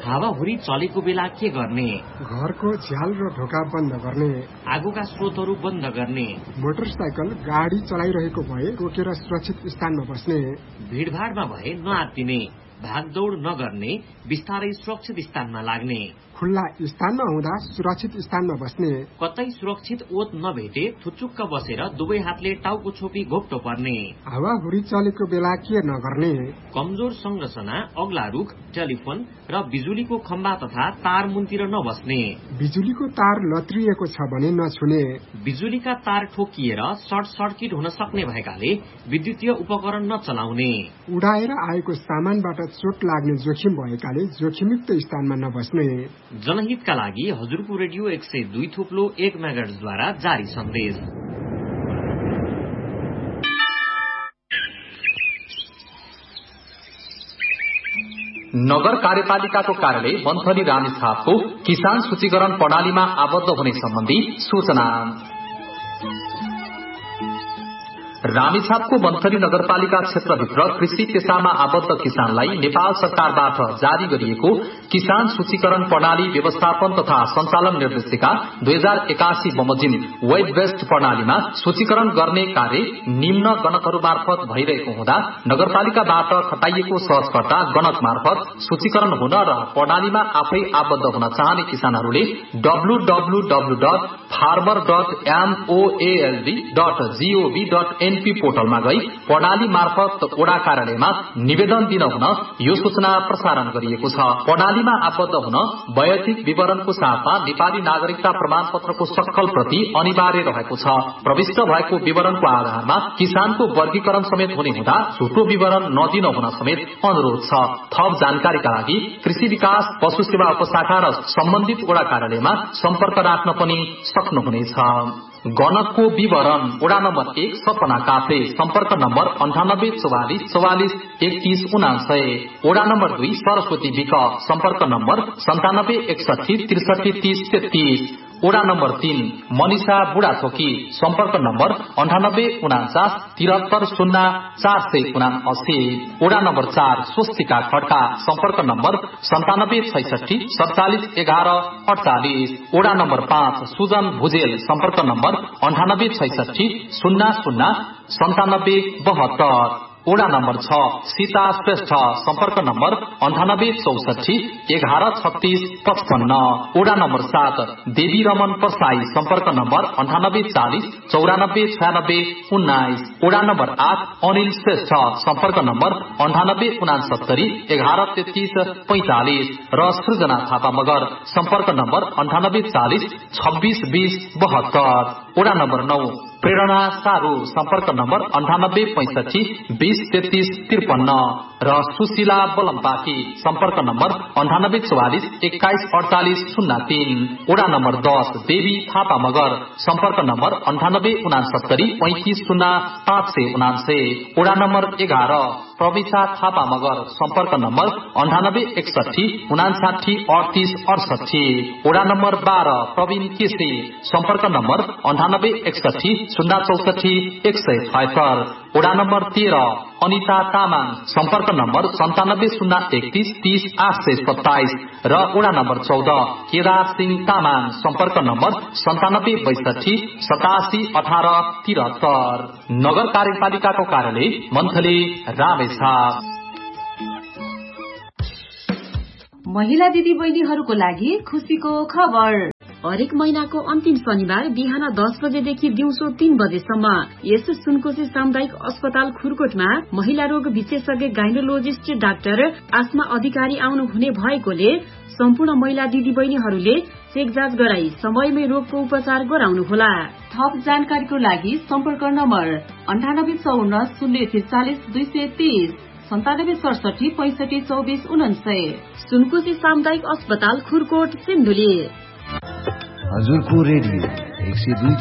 हावाहुरी चलेको बेला के गर्ने? घरको झ्याल र ढोका बन्द गर्ने, आगोका स्रोतहरू बन्द गर्ने, मोटरसाइकल गाडी चलाइरहेको भए रोकेर सुरक्षित स्थानमा बस्ने, भीड़भाड़मा भए नआत्तिने, भागदौड़ नगर्ने, बिस्तारै सुरक्षित स्थानमा लाग्ने, खुल्ला स्थानमा हुँदा सुरक्षित स्थानमा बस्ने, कतै सुरक्षित ओत नभेटे थुचुक्क बसेर दुवै हातले टाउको छोपी घोप्टो पर्ने, हावाहुरी चलेको बेला के नगर्ने, कमजोर संरचना, अग्ला रुख, टेलिफोन र बिजुलीको खम्बा तथा तार मुन्तिर नबस्ने, बिजुलीको तार लत्रिएको छ भने नछुने, बिजुलीका तार ठोकिएर सर्ट सर्किट हुन सक्ने भएकाले विद्युतीय उपकरण नचलाउने, उडाएर आएको सामानबाट चोट लाग्ने जोखिम भएकाले जोखिमयुक्त स्थानमा नबस्ने। जनहितका लागि हजुरको रेडियो 102.1 मेगाहर्ट्जद्वारा जारी सन्देश। नगर कार्यपालिकाको कार्यालय मन्थली रामेछापको किसान सूचीकरण प्रणालीमा आबद्ध हुने सम्बन्धी सूचना। रामेछापको मन्थली नगरपालिका क्षेत्रभित्र कृषि पेशामा आबद्ध किसानलाई नेपाल सरकारबाट जारी गरिएको किसान सूचीकरण प्रणाली व्यवस्थापन तथा सञ्चालन निर्देशिका 2081 बमोजिम वेब बेस्ड प्रणालीमा सूचीकरण गर्ने कार्य निम्न गणकहरू मार्फत भइरहेको हुँदा नगरपालिकाबाट खटाइएको सहजकर्ता गणक मार्फत सूचीकरण हुन र प्रणालीमा आफै आबद्ध हुन चाहने किसानहरूले www.farmer.moald.gov.np पोर्टलमा गई प्रणाली मार्फत ओडा कार्यालयमा निवेदन दिन हुन यो सूचना प्रसारण गरिएको छ। प्रणालीमा आबद्ध हुन वैयक्तिक विवरणको साथमा नेपाली नागरिकता प्रमाणपत्रको सक्कल प्रति अनिवार्य रहेको छ। प्रविष्ट भएको विवरणको आधारमा किसानको वर्गीकरण समेत हुने हुँदा झुटो विवरण नदिन हुन समेत अनुरोध छ। थप जानकारीका लागि कृषि विकास पशु सेवा उपशाखा र सम्बन्धित ओडा कार्यालयमा सम्पर्क राख्न पनि सक्नुहुनेछ। गणकको विवरण ओडा नम्बर 1 सपना काफे सम्पर्क नम्बर 9844443199। ओडा नम्बर 2 सरस्वती विक सम्पर्क नम्बर 9761633033। ओडा नम्बर 3 मनिषा बुढाथोकी सम्पर्क नम्बर 9893730479। ओडा नम्बर 4 स्वस्तिका खड्का सम्पर्क नम्बर 9765471148। ओडा नम्बर 5 सुजन भुजेल सम्पर्क नम्बर 9865009772। ओडा नम्बर 6 सीता श्रेष्ठ सम्पर्क नम्बर 9864113655। ओडा नम्बर 7 देवी रमन परसाई सम्पर्क नम्बर 9840949619। ओडा नम्बर 8 अनिल श्रेष्ठ सम्पर्क नम्बर 9869113345 र सृजना थापा मगर सम्पर्क नम्बर 9840262072। ओडा नम्बर 9 प्रेरणा सारू सम्पर्क नम्बर 9865203353 र सुशीला बलम्पाकी सम्पर्क नम्बर 9844214803। ओडा नम्बर 10 देवी थापा मगर सम्पर्क नम्बर 9869350579। ओडा नम्बर 11 प्रविशा थापा मगर सम्पर्क नम्बर 9861593868। ओडा नम्बर 12 प्रवीण केसी सम्पर्क नम्बर 9861046176। ओडा नम्बर 13 अनिता तामाङ सम्पर्क नम्बर 9701330827 र ओडा नम्बर 14 केदार सिंह तामाङ सम्पर्क नम्बर 9762871873। नगर कार्यपालिकाको कार्यालय मन्थली रामेछाप। महिला दिदी बहिनीहरूको लागि खुसीको खबर। हरेक महिनाको अन्तिम शनिबार बिहान 10 बजेदेखि दिउँसो 3 बजेसम्म यस सुनकोशी सामुदायिक अस्पताल खुरकोटमा महिला रोग विशेषज्ञ गाइनोलोजिस्ट डाक्टर आस्मा अधिकारी आउनु हुने भएकोले सम्पूर्ण महिला दिदी बहिनीहरूले चेक जाँच गराई समयमै रोगको उपचार गराउनुहोला। थप जानकारीको लागि सम्पर्क नम्बर 9854 9767652449। सुनकोशी सामुदायिक अस्पताल खुरकोट सिन्धुली। हजुरको रेडियो 102